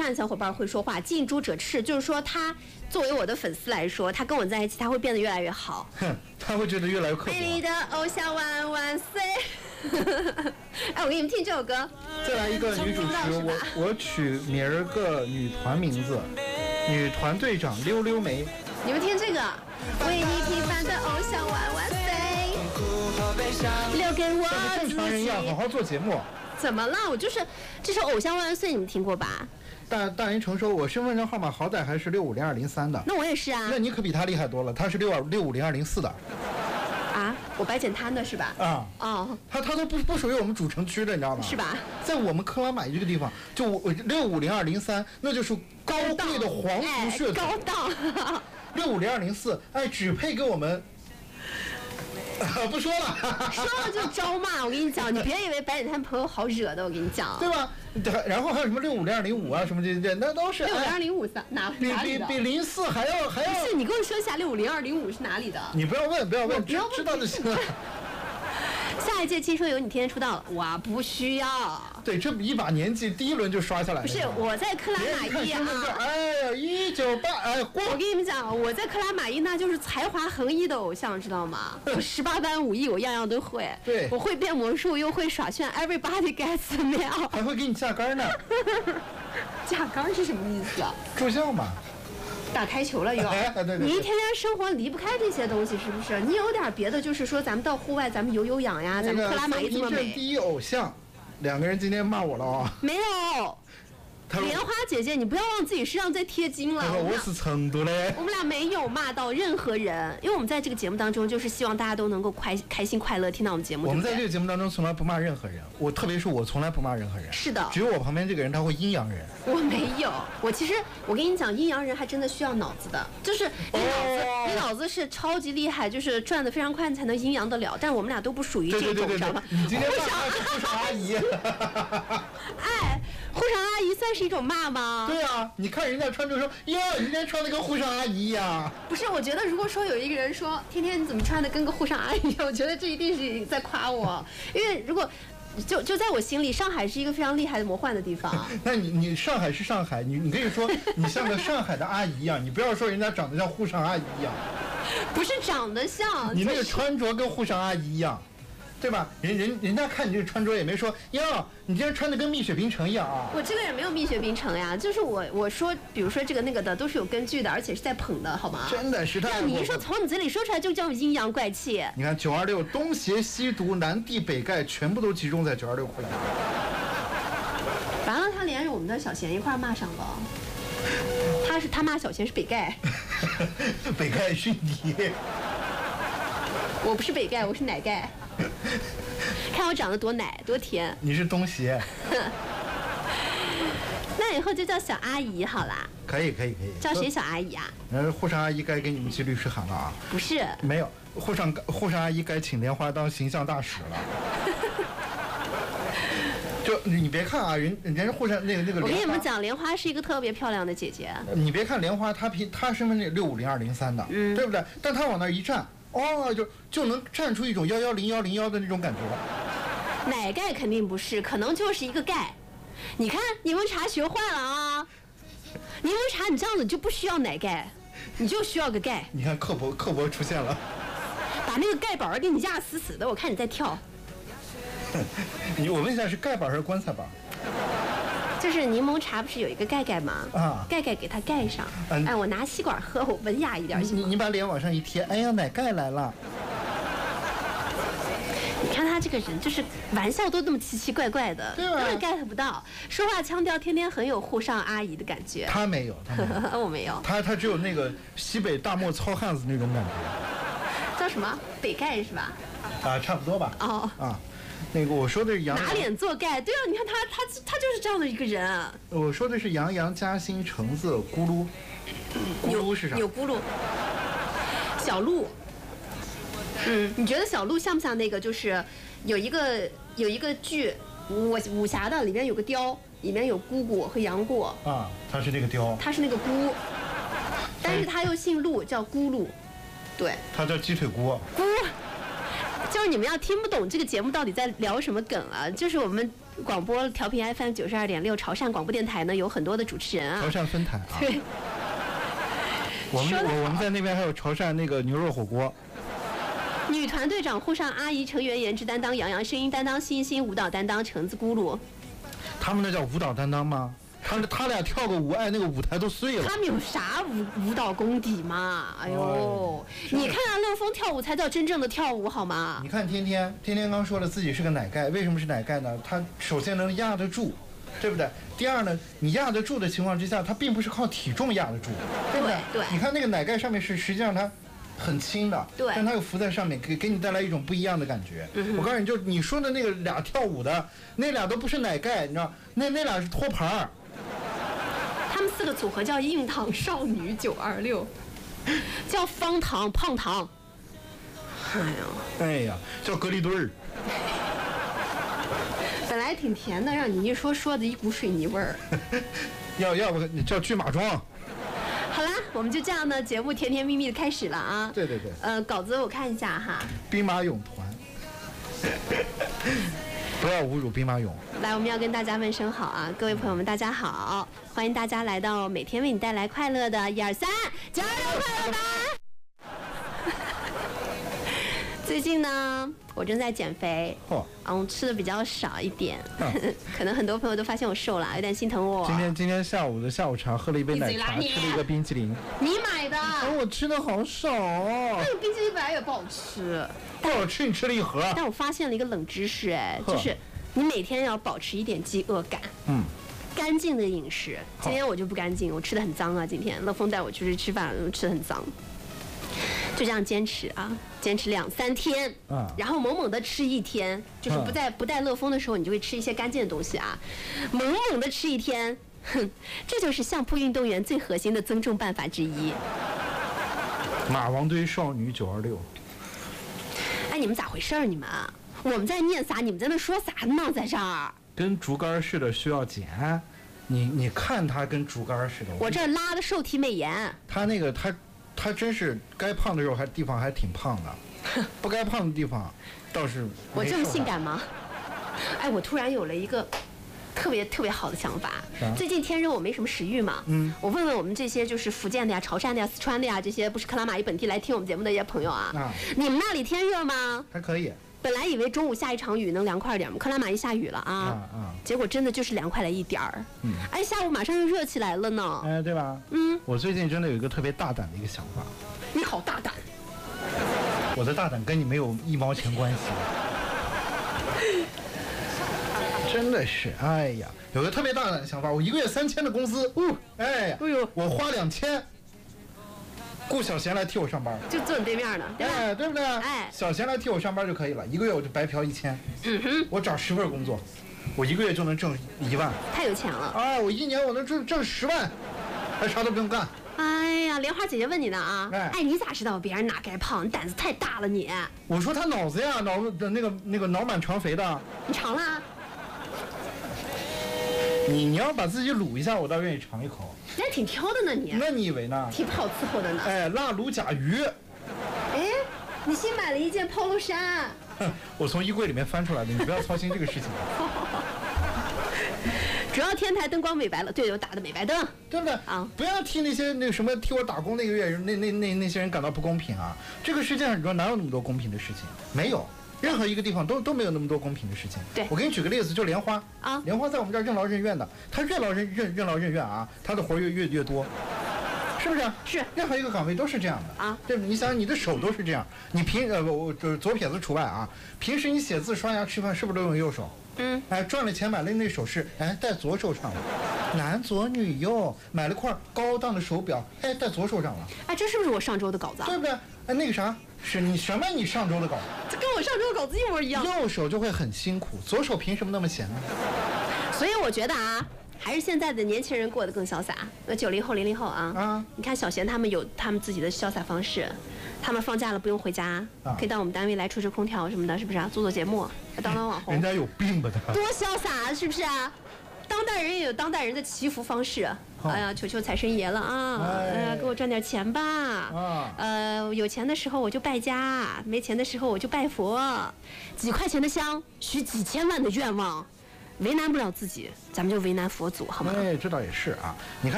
的小伙伴会说话，近朱者赤，就是说他作为我的粉丝来说，他跟我在一起，他会变得越来越好。 哼，他会觉得越来越刻薄。 美丽的偶像万万岁！哎，我给你们听这首歌。 再来一个女主持，我取名儿个女团名字，女团队长溜溜梅。 你们听这个，为你平凡的偶像万万岁，留给我像个正常人一样好好做节目。 怎么了？我就是这首《偶像万岁》，你们听过吧？ 大人成说，我身份证号码好歹还是650203的。 那我也是啊。 那你可比他厉害多了，他是650204的。 啊，我白捡滩的是吧？ 啊， 哦， 他都不属于我们主城区的，你知道吗？ 是吧？ 在我们克拉玛依这个地方，就650203，那就是高贵的皇族血统， 高档。 650204，哎，只配给我们。不说了， 说了就招骂。我跟你讲，你别以为白捡滩朋友好惹的，我跟你讲， 对吧？然后还有什么650205啊，什么这那都是 650205哪里的？ 比04还要。不是，你跟我说一下650205是哪里的？ 你不要问，知道就行了。 下一届青春有你天天出道了，我不需要。 对，这一把年纪第一轮就刷下来了。 不是，我在克拉玛依啊。 哎呀，198，哎， 我跟你们讲，我在克拉玛依那就是才华横溢的偶像，知道吗？我18般武艺我样样都会。 对， 我会变魔术，又会耍炫 ，Everybody gets me。 还会给你架杆呢。 架杆是什么意思啊？ 助教嘛。 打开球了又， 对， 你一天天生活离不开这些东西，是不是？你有点别的，就是说咱们到户外，咱们有氧呀，咱们克拉玛依这么美。 第一偶像，两个人今天骂我了啊！ 没有。莲花姐姐，你不要往自己身上再贴金了。 我是成都的。 我们俩没有骂到任何人，因为我们在这个节目当中，就是希望大家都能够开心快乐听到我们节目。 我们在这个节目当中从来不骂任何人，特别是我从来不骂任何人。 是的。 只有我旁边这个人他会阴阳人。 我没有，我跟你讲，阴阳人还真的需要脑子的，就是你脑子是超级厉害，就是转得非常快，你才能阴阳得了。但我们俩都不属于这种，知道吧？ 你今天骂的是护裳阿姨。 哎，护裳阿姨算是一种骂吗？ 对啊，你看人家穿着说，哟，你今天穿的跟护裳阿姨一样。 不是，我觉得如果说有一个人说，天天你怎么穿的跟个护裳阿姨一样，我觉得这一定是在夸我，因为如果就在我心里，上海是一个非常厉害的魔幻的地方。 那你上海是上海，你可以说你像个上海的阿姨一样，你不要说人家长得像护裳阿姨一样。 不是长得像， 你那个穿着跟护裳阿姨一样。对吧？人家看你这个穿着也没说哟，你今天穿的跟蜜雪冰城一样啊。 我这个也没有蜜雪冰城呀，就是我说，比如说这个那个的都是有根据的，而且是在捧的，好吗？ 真的是太。 你一说从你嘴里说出来就叫阴阳怪气。 你看926东邪西毒南帝北丐全部都集中在926库来。 完了，他连着我们的小贤一块骂上了。他骂小贤是北丐。 北丐是你。 我不是北丐，我是奶盖。看我长得多奶多甜。 你是东邪。 那以后就叫小阿姨好啦。 可以。 叫谁小阿姨啊？ 护裳阿姨该给你们去律师函了啊。 不是。 没有，护裳阿姨该请莲花当形象大使了。就你别看啊，人家护裳那个。 我跟你们讲，莲花是一个特别漂亮的姐姐。 你别看莲花，她身份证650203的，对不对？但她往那一站。就能站出一种1101001的那种感觉。 奶盖肯定不是，可能就是一个盖。你看柠檬茶学坏了啊！柠檬茶你这样子就不需要奶盖，你就需要个盖。 你看刻薄出现了， 把那个盖板给你压死死的，我看你在跳。 我问一下，是盖板还是棺材板？ 就是柠檬茶不是有一个盖盖吗？ 啊， 盖盖给它盖上。哎，我拿吸管喝，我文雅一点行吗？ 你把脸往上一贴，哎呀，奶盖来了。 你看他这个人，就是玩笑都那么奇奇怪怪的， 对吧？ 根本 get 不到，说话腔调天天很有沪上阿姨的感觉。 他没有， 我没有。 他只有那个西北大漠糙汉子那种感觉。 叫什么？北丐是吧？ 啊，差不多吧。 哦。 啊。那个我说的是杨拿脸做盖，对啊，你看他就是这样的一个人啊。 我说的是杨洋、嘉兴、橙子、咕噜，咕噜是啥？ 有咕噜，小鹿。你觉得小鹿像不像那个？就是有一个剧，武侠的，里面有个雕，里面有姑姑和杨过啊，他是那个雕， 他是那个姑，但是他又姓陆，叫咕噜，对， 他叫鸡腿姑。 姑。 就是你们要听不懂这个节目到底在聊什么梗啊？就是我们广播调频 FM 92.6潮汕广播电台呢，有很多的主持人啊。 潮汕分台啊。 对。 我们在那边还有潮汕那个牛肉火锅。 女团队长沪上阿姨，成员颜值担当杨洋，声音担当欣欣，舞蹈担当橙子咕噜。 他们那叫舞蹈担当吗？他俩跳个舞，那个舞台都碎了。 他们有啥舞蹈功底嘛？哎呦，你看看乐风跳舞才叫真正的跳舞好吗？ 你看天天刚说了自己是个奶盖，为什么是奶盖呢？他首先能压得住，对不对？第二呢，你压得住的情况之下，他并不是靠体重压得住，对不对？ 对。 你看那个奶盖上面实际上它很轻的， 对， 但它又浮在上面，给你带来一种不一样的感觉。我告诉你，就你说的那个俩跳舞的，那俩都不是奶盖，你知道，那俩是托盘儿。 他们4个组合叫硬糖少女926，叫方糖胖糖。 哎呀，叫隔离墩儿。 本来挺甜的，让你一说的一股水泥味儿。 要不你叫骏马庄。 好啦，我们就这样呢，节目甜甜蜜蜜的开始了啊。 对。 稿子我看一下哈。 兵马俑团。不要侮辱兵马俑。 来，我们要跟大家问声好啊，各位朋友们，大家好，欢迎大家来到每天为你带来快乐的1、2、3，加油快乐吧！最近呢，我正在减肥，吃的比较少一点，可能很多朋友都发现我瘦了，有点心疼我。 今天下午的下午茶喝了一杯奶茶，吃了一个冰淇淋。 你买的？ 我吃的好少哦。 那个冰淇淋本来也不好吃。 不好吃，你吃了一盒。 但我发现了一个冷知识，就是你每天要保持一点饥饿感。干净的饮食。今天我就不干净，我吃的很脏啊。今天乐风带我出去吃饭，吃的很脏。就这样坚持啊，坚持2、3天，然后猛猛的吃1天，就是不带乐风的时候，你就会吃一些干净的东西啊，猛猛的吃1天，这就是相扑运动员最核心的增重办法之一。 马王堆少女926。 哎，你们咋回事儿？你们，我们在念啥？你们在那说啥呢？在这儿？ 跟竹竿似的，需要减。你看他跟竹竿似的。 我这拉的瘦体美颜。 他真是该胖的时候地方还挺胖的，不该胖的地方倒是。 我这么性感吗？哎，我突然有了一个特别好的想法。最近天热，我没什么食欲嘛。我问问我们这些就是福建的呀、潮汕的呀、四川的呀这些不是克拉玛依本地来听我们节目的一些朋友啊，你们那里天热吗？ 还可以。 本来以为中午下一场雨能凉快点，克拉玛依下雨了啊，结果真的就是凉快了一点儿。哎，下午马上又热起来了呢。 哎，对吧？我最近真的有一个特别大胆的一个想法。 你好大胆！ 我的大胆跟你没有1毛钱关系。真的是，哎呀，有个特别大胆的想法，我1个月3000的工资，我花2000。雇小贤来替我上班， 就坐你对面呢，对吧？ 对不对？小贤来替我上班就可以了，1个月我就白嫖1000。我找10份工作，我1个月就能挣1万。 太有钱了！ 我1年我能挣10万，还啥都不用干。 哎呀，莲花姐姐问你呢啊！哎，你咋知道别人哪该胖？你胆子太大了你！ 我说他脑子呀，那个脑满肠肥的。 你尝了？ 你要把自己卤一下，我倒愿意尝一口。 你还挺挑的呢你。 那你以为呢？ 挺不好伺候的呢。 哎，辣卤甲鱼。 哎，你新买了一件 polo 衫。 我从衣柜里面翻出来的，你不要操心这个事情。 主要天台灯光美白了，对，我打的美白灯， 对不对啊？不要替什么替我打工那个月那些人感到不公平啊！这个世界上你说哪有那么多公平的事情？没有。任何一个地方都没有那么多公平的事情。 对， 我给你举个例子，就莲花啊， 莲花在我们这儿任劳任怨的，她任劳任怨啊，她的活越多，是不是？ 是， 任何一个岗位都是这样的啊，对不对？你想，你的手都是这样，你我左撇子除外啊，平时你写字、刷牙、吃饭是不是都用右手？哎，赚了钱买了那首饰，哎，戴左手上了。男左女右，买了块高档的手表，哎，戴左手上了。 哎，这是不是我上周的稿子啊？ 对不对？哎，那个啥。是你什么？你上周的稿子， 这跟我上周的稿子一模一样。 右手就会很辛苦，左手凭什么那么闲呢？ 所以我觉得啊，还是现在的年轻人过得更潇洒。90后、00后啊，你看小贤他们有他们自己的潇洒方式，他们放假了不用回家，可以到我们单位来吹吹空调什么的，是不是啊？做节目，当网红。 人家有病吧他？ 多潇洒，是不是啊？当代人也有当代人的祈福方式。 哎呀，求求财神爷了啊！哎呀，给我赚点钱吧！有钱的时候我就败家，没钱的时候我就拜佛。几块钱的香，许几千万的愿望，为难不了自己，咱们就为难佛祖，好吗？ 哎，这倒也是啊。你看。